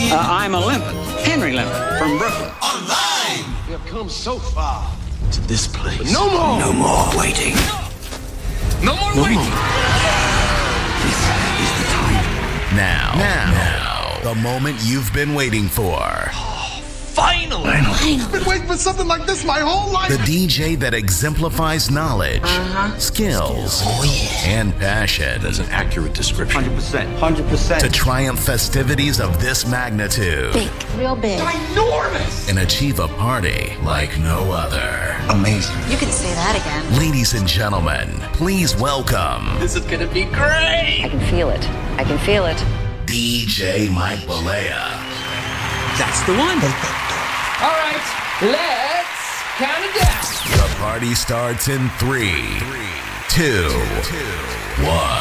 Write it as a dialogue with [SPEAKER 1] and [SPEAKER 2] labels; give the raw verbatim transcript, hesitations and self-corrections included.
[SPEAKER 1] Uh, I'm a limpet, Henry Limpet from Brooklyn.
[SPEAKER 2] Online!
[SPEAKER 3] We have come so far
[SPEAKER 2] To this place.
[SPEAKER 3] but no more.
[SPEAKER 2] No more waiting.
[SPEAKER 3] No more
[SPEAKER 2] No
[SPEAKER 3] waiting.
[SPEAKER 2] more. This is the time.
[SPEAKER 4] Now, now, now, the moment you've been waiting for.
[SPEAKER 3] Finally.
[SPEAKER 2] Finally.
[SPEAKER 3] Been waiting for something like this my whole life.
[SPEAKER 4] The D J that exemplifies knowledge, skills,
[SPEAKER 2] Oh, yeah.
[SPEAKER 4] and passion
[SPEAKER 5] That's an accurate description.
[SPEAKER 1] one hundred percent. one hundred percent.
[SPEAKER 4] to triumph festivities of this magnitude
[SPEAKER 6] Big, real big.
[SPEAKER 3] Enormous.
[SPEAKER 4] and achieve a party like no other.
[SPEAKER 2] Amazing.
[SPEAKER 6] You can say that again.
[SPEAKER 4] Ladies and gentlemen, please welcome
[SPEAKER 3] This is gonna be great.
[SPEAKER 7] I can feel it. I can feel it.
[SPEAKER 4] D J Mike Balea.
[SPEAKER 1] That's the one.
[SPEAKER 8] All right, let's count it down.
[SPEAKER 4] The party starts in three, two, one.